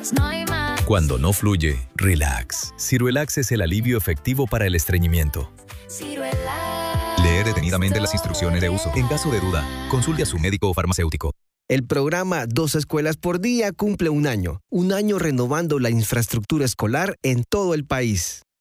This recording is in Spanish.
no hay más. Cuando no fluye, relax. Ciruelax es el alivio efectivo para el estreñimiento. Ciruelax. Leer detenidamente las instrucciones de uso. En caso de duda, consulte a su médico o farmacéutico. El programa 2 escuelas por día cumple un año renovando la infraestructura escolar en todo el país.